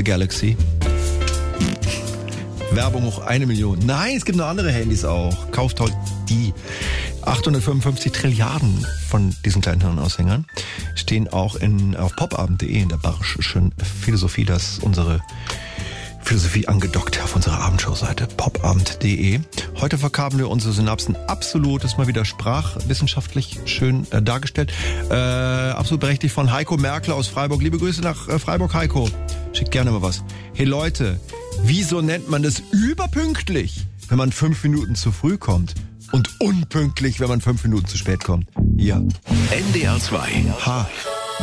Galaxy. Werbung hoch 1 Million. Nein, es gibt noch andere Handys auch. Kauft heute die. 855 Trilliarden von diesen kleinen Hirnaushängern stehen auch auf popabend.de in der Barschischen Philosophie. Das ist unsere Philosophie angedockt auf unserer Abendshow-Seite popabend.de. Heute verkabeln wir unsere Synapsen absolut. Ist mal wieder sprachwissenschaftlich schön dargestellt. Absolut berechtigt von Heiko Merkle aus Freiburg. Liebe Grüße nach Freiburg, Heiko. Schickt gerne mal was. Hey Leute, wieso nennt man das überpünktlich, wenn man 5 Minuten zu früh kommt? Und unpünktlich, wenn man 5 Minuten zu spät kommt? Ja. NDR 2. Ha.